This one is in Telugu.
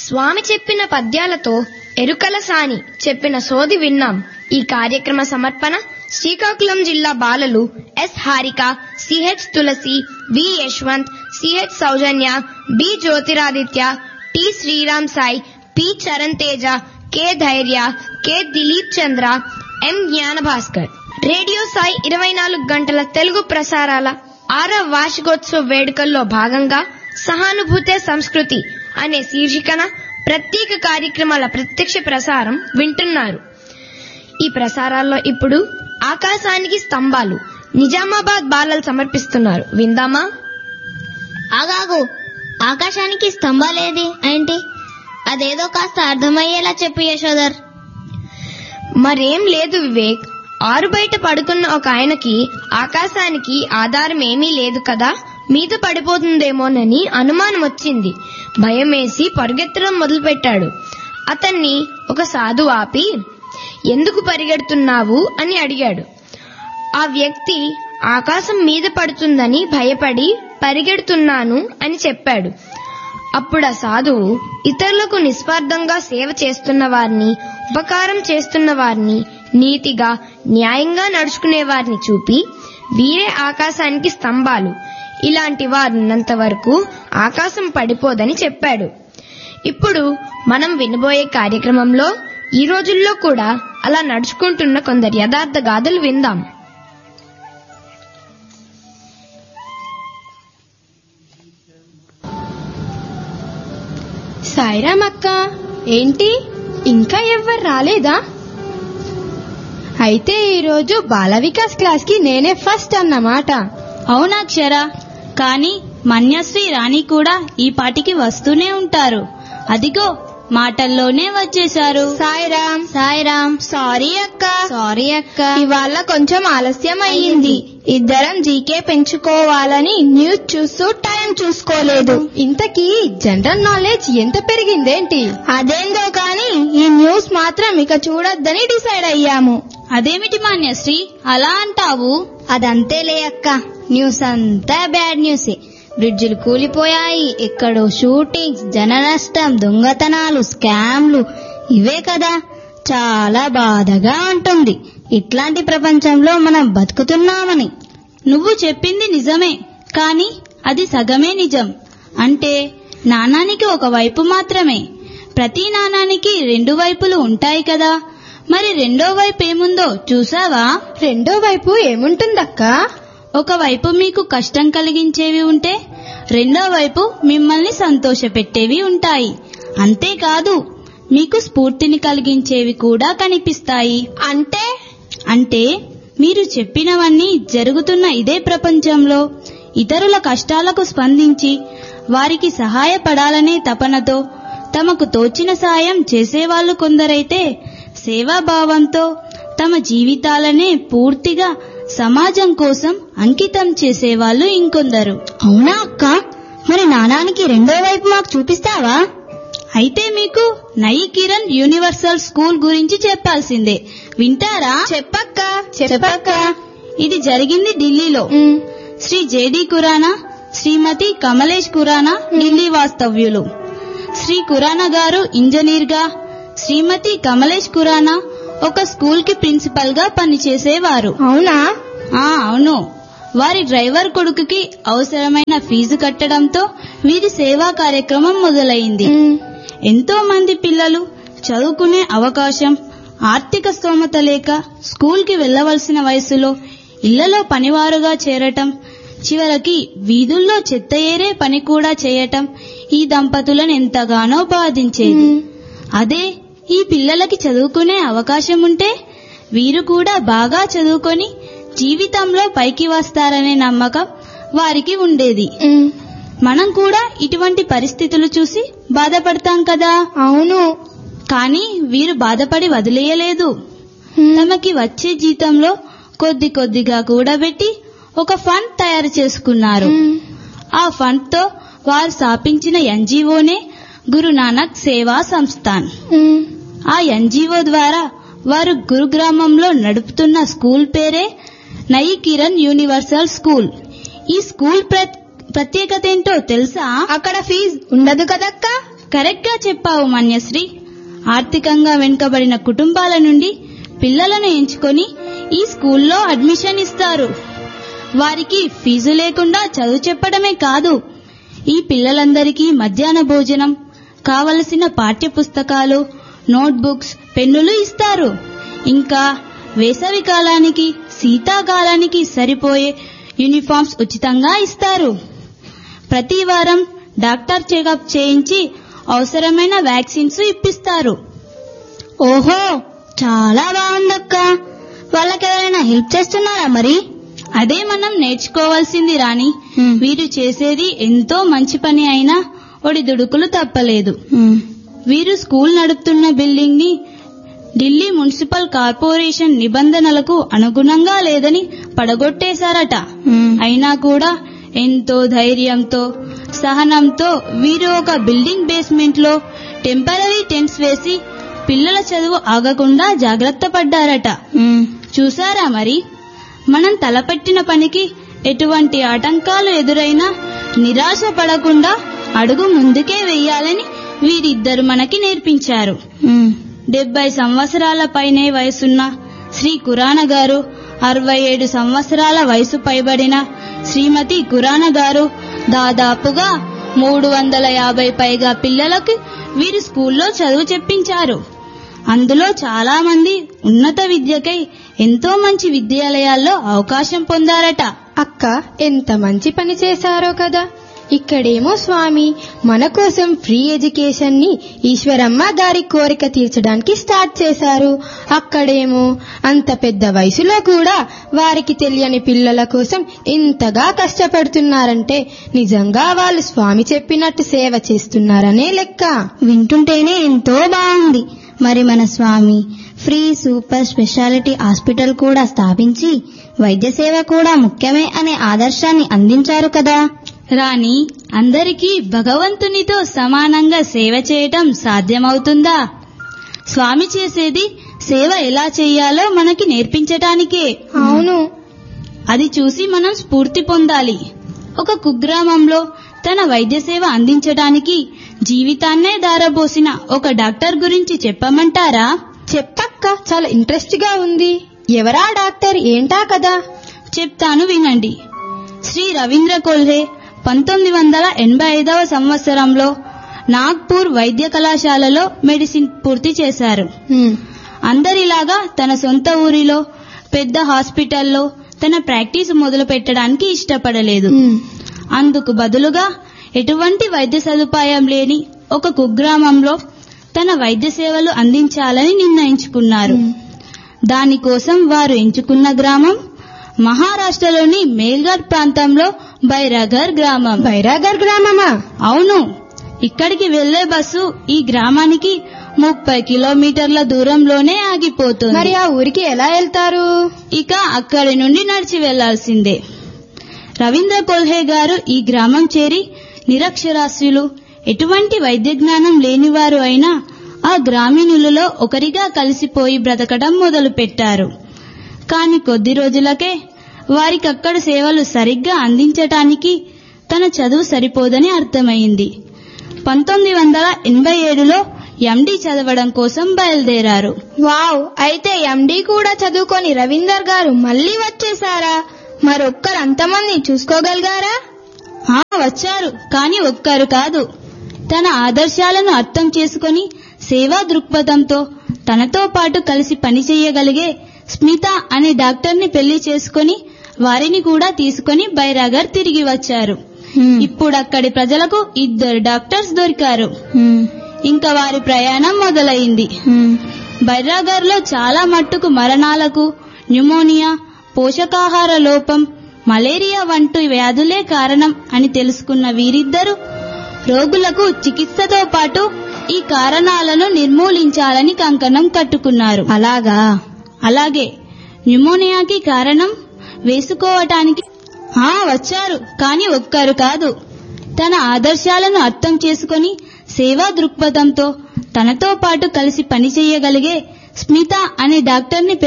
స్వామి చెప్పిన పద్యాలతో ఎరుకల సాని చెప్పిన సోది విన్నాం. ఈ కార్యక్రమ సమర్పణ శ్రీకాకుళం జిల్లా బాలలు ఎస్ హారిక, సిహెచ్ తులసి, వి యశ్వంత్, సిహెచ్ సౌజన్య, B Jyotiraditya, T Sriram Sai, P Charan Teja, K ధైర్య, కె దిలీప్ చంద్ర, ఎం జ్ఞాన భాస్కర్. రేడియో సాయి 24 గంటల తెలుగు ప్రసారాల 6వ వార్షికోత్సవ వేడుకల్లో భాగంగా సహానుభూతే సంస్కృతి అనే శీర్షికన ప్రత్యేక కార్యక్రమాల ప్రత్యక్ష ప్రసారం వింటున్నారు. ఈ ప్రసారాల్లో ఇప్పుడు ఆకాశానికి స్తంభాలు నిజామాబాద్ బాలలు సమర్పిస్తున్నారు. విందామా? ఆగాగు, ఆకాశానికి స్తంభాలేది ఏంటి? అదేదో కాస్త అర్థమయ్యేలా చెప్పు యశోదర్. మరేం లేదు వివేక్, ఆరు బయట పడుకున్న ఒక ఆయనకి ఆకాశానికి ఆధారం ఏమీ లేదు కదా, మీద పడిపోతుందేమోనని అనుమానం వచ్చింది. భయమేసి పరుగెత్తడం మొదలుపెట్టాడు. అతన్ని ఒక సాధువు ఆపి, ఎందుకు పరిగెడుతున్నావు అని అడిగాడు. ఆ వ్యక్తి ఆకాశం మీద పడుతుందని భయపడి పరిగెడుతున్నాను అని చెప్పాడు. అప్పుడు ఆ సాధువు ఇతరులకు నిస్వార్థంగా సేవ చేస్తున్న వారిని, ఉపకారం చేస్తున్న వారిని, నీతిగా న్యాయంగా నడుచుకునే వారిని చూపి, వీరే ఆకాశానికి స్తంభాలు, ఇలాంటి వారున్నంత వరకు ఆకాశం పడిపోదని చెప్పాడు. ఇప్పుడు మనం వినబోయే కార్యక్రమంలో ఈ రోజుల్లో కూడా అలా నడుచుకుంటున్న కొందరు యథార్థ గాథలు విందాం. సాయిరామ్ అక్క, ఏంటి ఇంకా ఎవ్వరు రాలేదా? అయితే ఈరోజు బాల వికాస్ క్లాస్ కి నేనే ఫస్ట్ అన్నమాట. అవునాక్షరా, కానీ మన్యశ్రీ రాణి కూడా ఈ పాటికి వస్తూనే ఉంటారు. అదిగో మాటల్లోనే వచ్చేశారు. సాయిరామ్. సాయిరామ్. సారీ అక్క. సారీ అక్క, ఇవాళ కొంచెం ఆలస్యం అయ్యింది. ఇద్దరం జీకే పెంచుకోవాలని న్యూస్ చూస్తూ టైం చూసుకోలేదు. ఇంతకీ జనరల్ నాలెడ్జ్ ఎంత పెరిగిందేంటి? అదేందో కానీ ఈ న్యూస్ మాత్రం ఇక చూడొద్దని డిసైడ్ అయ్యాము. అదేమిటి మాన్యశ్రీ అలా అంటావు? అదంతేలే అక్క, న్యూస్ అంతా బ్యాడ్ న్యూసే. బ్రిడ్జిలు కూలిపోయాయి, ఎక్కడో షూటింగ్స్, జన నష్టం, దొంగతనాలు, స్కామ్లు, ఇవే కదా. చాలా బాధగా ఉంటుంది ఇట్లాంటి ప్రపంచంలో మనం బతుకుతున్నామని. నువ్వు చెప్పింది నిజమే, కానీ అది సగమే నిజం. అంటే నాణానికి ఒక వైపు మాత్రమే. ప్రతి నాణానికి రెండు వైపులు ఉంటాయి కదా. మరి రెండో వైపు ఏముందో చూసావా? రెండో వైపు ఏముంటుందక్క? ఒకవైపు మీకు కష్టం కలిగించేవి ఉంటే, రెండో వైపు మిమ్మల్ని సంతోషపెట్టేవి ఉంటాయి. అంతేకాదు, మీకు స్ఫూర్తిని కలిగించేవి కూడా కనిపిస్తాయి. అంటే మీరు చెప్పినవన్నీ జరుగుతున్న ఇదే ప్రపంచంలో ఇతరుల కష్టాలకు స్పందించి వారికి సహాయపడాలనే తపనతో తమకు తోచిన సాయం చేసేవాళ్లు కొందరైతే, సేవాభావంతో తమ జీవితాలనే పూర్తిగా సమాజం కోసం అంకితం చేసేవాళ్లు ఇంకొందరు. అవునా అక్క? మరి నాణానికి రెండో వైపు మాకు చూపిస్తావా? అయితే మీకు నయి కిరణ్ యూనివర్సల్ స్కూల్ గురించి చెప్పాల్సిందే. వింటారా? చెప్పక్క. ఇది జరిగింది ఢిల్లీలో. శ్రీ జేడి ఖురానా, శ్రీమతి కమలేష్ ఖురానా ఢిల్లీ వాస్తవ్యులు. శ్రీ ఖురానా గారు ఇంజనీర్ గా, శ్రీమతి కమలేష్ ఖురానా ఒక స్కూల్ కి ప్రిన్సిపల్ గా పనిచేసేవారు. అవునా? అవును. వారి డ్రైవర్ కొడుకుకి అవసరమైన ఫీజు కట్టడంతో వీరి సేవా కార్యక్రమం మొదలైంది. ఎంతో మంది పిల్లలు చదువుకునే అవకాశం, ఆర్థిక స్తోమత లేక స్కూల్ కి వెళ్లవలసిన వయసులో ఇళ్లలో పనివారుగా చేరటం, చివరికి వీధుల్లో చెత్త ఏరే పని కూడా చేయటం ఈ దంపతులను ఎంతగానో బాధించేది. అదే ఈ పిల్లలకి చదువుకునే అవకాశం ఉంటే వీరు కూడా బాగా చదువుకొని జీవితంలో పైకి వస్తారనే నమ్మకం వారికి ఉండేది. మనం కూడా ఇటువంటి పరిస్థితులు చూసి బాధపడతాం కదా. అవును. కానీ వీరు బాధపడి వదిలేయలేదు. తమకి వచ్చే జీతంలో కొద్ది కొద్దిగా కూడబెట్టి ఒక ఫండ్ తయారు చేసుకున్నారు. ఆ ఫండ్ తో వారు స్థాపించిన ఎన్జీఓనే గురునానక్ సేవా సంస్థాన్. ఆ ఎన్జీఓ ద్వారా వారు గురుగ్రామంలో నడుపుతున్న స్కూల్ పేరే నయి కిరణ్ యూనివర్సల్ స్కూల్. ఈ స్కూల్ ప్రత్యేకత ఏంటో తెలుసా? అక్కడ ఫీజు ఉండదు కదక్క. కరెక్ట్ గా చెప్పావు మన్యశ్రీ. ఆర్థికంగా వెనుకబడిన కుటుంబాల నుండి పిల్లలను ఎంచుకొని ఈ స్కూల్లో అడ్మిషన్ ఇస్తారు. వారికి ఫీజు లేకుండా చదువు చెప్పడమే కాదు, ఈ పిల్లలందరికీ మధ్యాహ్న భోజనం, కావలసిన పాఠ్య పుస్తకాలు, నోట్బుక్స్, పెన్నులు ఇస్తారు. ఇంకా వేసవి కాలానికి, శీతాకాలానికి సరిపోయే యూనిఫామ్స్ ఉచితంగా ఇస్తారు. ప్రతి వారం డాక్టర్ చెకప్ చేయించి అవసరమైన వ్యాక్సిన్స్ ఇప్పిస్తారు. ఓహో, చాలా బాగుందక్క. వాళ్ళకెవరైనా హెల్ప్ చేస్తున్నారా మరి? అదే మనం నేర్చుకోవాల్సింది రాణి. వీరు చేసేది ఎంతో మంచి పని అయినా ఒడిదుడుకులు తప్పలేదు. వీరు స్కూల్ నడుపుతున్న బిల్డింగ్ ని ఢిల్లీ మున్సిపల్ కార్పొరేషన్ నిబంధనలకు అనుగుణంగా లేదని పడగొట్టేశారట. అయినా కూడా ఎంతో ధైర్యంతో, సహనంతో వీరు ఒక బిల్డింగ్ బేస్మెంట్ లో టెంపరరీ టెంట్స్ వేసి పిల్లల చదువు ఆగకుండా జాగ్రత్త పడ్డారట. చూసారా మరి, మనం తలపెట్టిన పనికి ఎటువంటి ఆటంకాలు ఎదురైనా నిరాశ పడకుండా అడుగు ముందుకే వెయ్యాలని వీరిద్దరు మనకి నేర్పించారు. 70 సంవత్సరాల పైనే వయసున్న శ్రీ కురాన గారు, 67 సంవత్సరాల వయసు పైబడిన శ్రీమతి కురాన గారు దాదాపుగా 350 పైగా పిల్లలకు వీరి స్కూల్లో చదువు చెప్పించారు. అందులో చాలా మంది ఉన్నత విద్యకై ఎంతో మంచి విద్యాలయాల్లో అవకాశం పొందారట. అక్క, ఎంత మంచి పని చేశారో కదా. ఇక్కడేమో స్వామి మన కోసం ఫ్రీ ఎడ్యుకేషన్ ని ఈశ్వరమ్మ గారి కోరిక తీర్చడానికి స్టార్ట్ చేశారు. అక్కడేమో అంత పెద్ద వయసులో కూడా వారికి తెలియని పిల్లల కోసం ఇంతగా కష్టపడుతున్నారంటే నిజంగా వాళ్ళు స్వామి చెప్పినట్టు సేవ చేస్తున్నారనే లెక్క. వింటుంటేనే ఎంతో బాగుంది. మరి మన స్వామి ఫ్రీ సూపర్ స్పెషాలిటీ హాస్పిటల్ కూడా స్థాపించి వైద్య సేవ కూడా ముఖ్యమే అనే ఆదర్శాన్ని అందించారు కదా. రాణి, అందరికీ భగవంతునితో సమానంగా సేవ చేయటం సాధ్యమవుతుందా? స్వామి చేసేది సేవ ఎలా చేయాలో మనకి నేర్పించటానికే. అవును, అది చూసి మనం స్ఫూర్తి పొందాలి. ఒక కుగ్రామంలో తన వైద్య సేవ అందించడానికి జీవితాన్నే దారబోసిన ఒక డాక్టర్ గురించి చెప్పమంటారా? చెప్పక్క, చాలా ఇంట్రెస్ట్ గా ఉంది. ఎవరా డాక్టర్, ఏంటా కదా? చెప్తాను వినండి. శ్రీ రవీంద్ర కొల్హే 1985వ సంవత్సరంలో నాగ్పూర్ వైద్య కళాశాలలో మెడిసిన్ పూర్తి చేశారు. అందరిలాగా తన సొంత ఊరిలో పెద్ద హాస్పిటల్లో తన ప్రాక్టీస్ మొదలు పెట్టడానికి ఇష్టపడలేదు. అందుకు బదులుగా ఎటువంటి వైద్య సదుపాయం లేని ఒక కుగ్రామంలో తన వైద్య సేవలు అందించాలని నిర్ణయించుకున్నారు. దానికోసం వారు ఎంచుకున్న గ్రామం మహారాష్ట్రలోని మేల్ఘర్ ప్రాంతంలో బైరాగర్ గ్రామం. బైరాగర్ గ్రామమా? అవును. ఇక్కడికి వెళ్లే బస్సు ఈ గ్రామానికి 30 కిలోమీటర్ల దూరంలోనే ఆగిపోతుంది. మరి ఆ ఊరికి ఎలా వెళ్తారు? ఇక అక్కడి నుండి నడిచి వెళ్లాల్సిందే. రవీంద్ర కొల్హే గారు ఈ గ్రామం చేరి నిరక్షరాస్యులు, ఎటువంటి వైద్య జ్ఞానం లేనివారు అయినా ఆ గ్రామీణులలో ఒకరిగా కలిసిపోయి బ్రతకడం మొదలు పెట్టారు. కాని కొద్ది రోజులకే వారికక్కడ సేవలు సరిగ్గా అందించటానికి తన చదువు సరిపోదని అర్థమైంది. 1987లో ఎండీ చదవడం కోసం బయలుదేరారు. వావ్! అయితే ఎండీ కూడా చదువుకొని రవీందర్ గారు మళ్లీ వచ్చేశారా? మరొక్కరు అంతమంది చూసుకోగలిగారా? వచ్చారు, కాని ఒక్కరు కాదు. తన ఆదర్శాలను అర్థం చేసుకుని సేవా దృక్పథంతో తనతో పాటు కలిసి పనిచేయగలిగే స్మిత అనే డాక్టర్ని పెళ్లి చేసుకుని వారిని కూడా తీసుకుని బైరాగర్ తిరిగి వచ్చారు. ఇప్పుడు అక్కడి ప్రజలకు 2 డాక్టర్స్ దొరికారు. ఇంకా వారి ప్రయాణం మొదలైంది. బైరాగర్ లో చాలా మట్టుకు మరణాలకు న్యూమోనియా, పోషకాహార లోపం, మలేరియా వంటి వ్యాధులే కారణం అని తెలుసుకున్న వీరిద్దరూ రోగులకు చికిత్సతో పాటు ఈ కారణాలను నిర్మూలించాలని కంకణం కట్టుకున్నారు. అలాగే న్యూమోనియాకి కారణం వేసుకోవటానికి వచ్చారు, కాని ఒక్కరు కాదు. తన ఆదర్శాలను అర్థం చేసుకుని సేవా దృక్పథంతో తనతో పాటు కలిసి పనిచేయగలిగే స్మిత అనే డాక్టర్ని